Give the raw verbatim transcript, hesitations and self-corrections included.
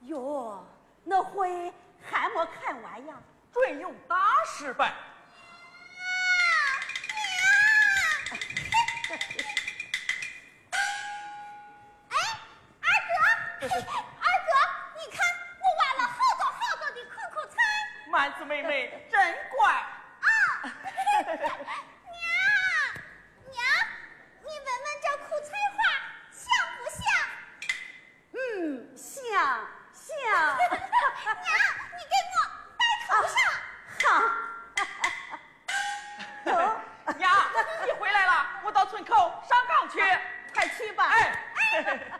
哟，那会还没看完呀？ 准有大事办。 哎，二哥，二哥，你看我挖了好多好多的苦苦菜。 曼子妹妹真乖。 啊，娘，娘，你闻闻这苦菜花香不香？ 嗯，香香。 娘，你给我戴头上。 好。走。 娘，你回来了，我到村口上岗去。 快去吧。 哎。